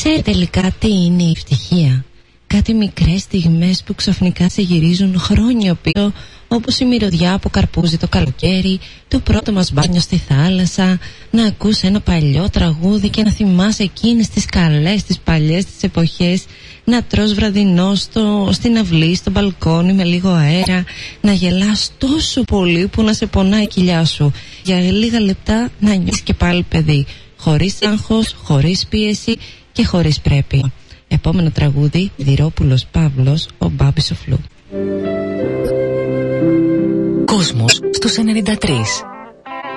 Ξέρετε τελικά τι είναι η ευτυχία? Κάτι μικρές στιγμές που ξαφνικά σε γυρίζουν χρόνια πίσω, όπως η μυρωδιά που καρπούζει το καλοκαίρι, το πρώτο μας μπάνιο στη θάλασσα, να ακούς ένα παλιό τραγούδι και να θυμάσαι εκείνες τις καλές, τις παλιές τις εποχές, να τρως βραδινό στην αυλή, στο μπαλκόνι με λίγο αέρα, να γελάς τόσο πολύ που να σε πονάει η κοιλιά σου, για λίγα λεπτά να νιώσεις και πάλι παιδί, χωρίς άγχος, χωρίς πίεση και χωρίς πρέπει. Επόμενο τραγούδι, Δυρόπουλος Παύλος, ο Μπάμπης ο Φλου. Κόσμος στους 93.